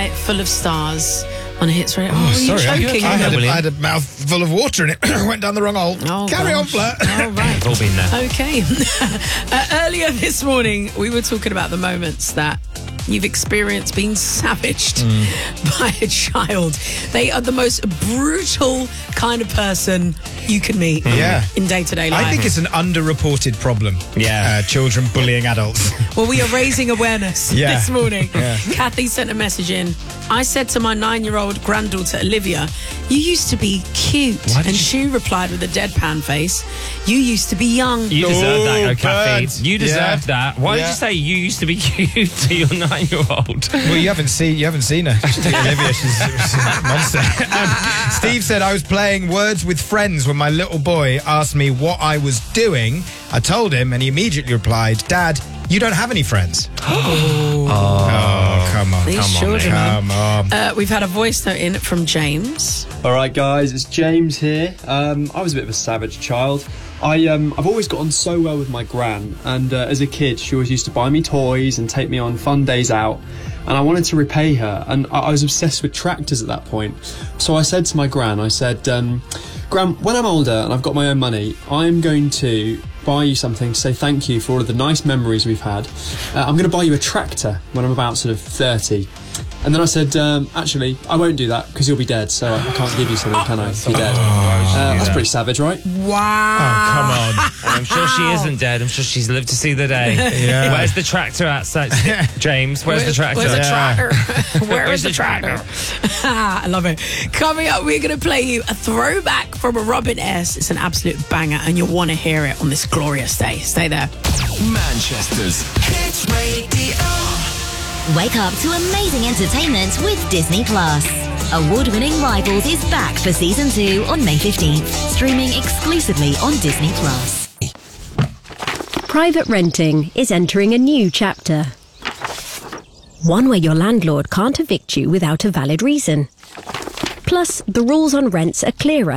Night Full of Stars on Hits Radio. Oh, were you sorry. choking? I had a mouthful of water and it went down the wrong hole. Oh, Carry on, gosh. Flirt. Oh, right. We've all been there. Okay. Earlier this morning, we were talking about the moments that you've experienced being savaged by a child. They are the most brutal kind of person you can meet in day-to-day life. I think it's an underreported problem. Yeah. Children bullying adults. Well, we are raising awareness Yeah. this morning. Yeah. Kathy sent a message in. I said to my 9-year-old granddaughter, Olivia, you used to be cute. And she replied with a deadpan face, you used to be young. You deserve that, Kathy. bird. You deserve Yeah. that. Why did Yeah. you say you used to be cute to your 9-year-old? Well, you haven't seen her. Olivia, she's a monster. Steve said, I was playing Words with Friends when my little boy asked me what I was doing. I told him and he immediately replied, Dad, you don't have any friends. Oh, come on. These Come on, children, come on. We've had a voice note in from James. All right, guys, it's James here. I was a bit of a savage child. I've always got on so well with my gran, and as a kid, she always used to buy me toys and take me on fun days out. And I wanted to repay her, and I was obsessed with tractors at that point. So I said to my gran, Gran, when I'm older and I've got my own money, I'm going to buy you something to say thank you for all of the nice memories we've had. I'm going to buy you a tractor when I'm about sort of 30. And then I said, actually, I won't do that because you'll be dead, so I can't give you something, can I? If you're dead. That's pretty savage, right? Wow. Oh, come on. I'm sure she isn't dead. I'm sure she's lived to see the day. Yeah. Where's the tractor at? James, where's the tractor? Where's the tractor? Where Where's is the the tractor? I love it. Coming up, we're going to play you a throwback from a Robin S. It's an absolute banger, and you'll want to hear it on this glorious day. Stay there. Manchester's Hits Radio. Wake up to amazing entertainment with Disney Plus. Award-winning Rivals is back for Season 2 on May 15th, streaming exclusively on Disney Plus. Private renting is entering a new chapter. One where your landlord can't evict you without a valid reason. Plus, the rules on rents are clearer